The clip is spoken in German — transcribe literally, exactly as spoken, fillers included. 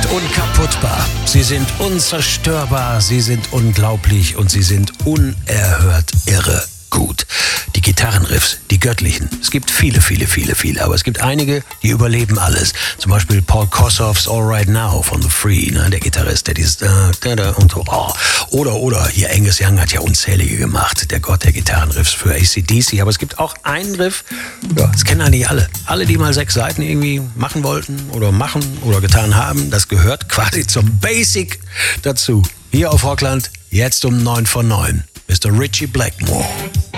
unkaputtbar, sie sind unzerstörbar, sie sind unglaublich und sie sind unerhört irre gut. Die Gitarrenriffs, die göttlichen. Es gibt viele, viele, viele, viele, aber es gibt einige, die überleben alles. Zum Beispiel Paul Kossoffs All Right Now von The Free, ne, der Gitarrist, der dieses da, da, da und so. Oh. Oder, oder, hier Angus Young hat ja unzählige gemacht, der Gott der Gitarrenriffs für A C D C. Aber es gibt auch einen Riff, ja, das kennen eigentlich alle. Alle, die mal sechs Seiten irgendwie machen wollten oder machen oder getan haben, das gehört quasi zum Basic dazu. Hier auf Rockland, jetzt um neun vor neun. Mister Ritchie Blackmore.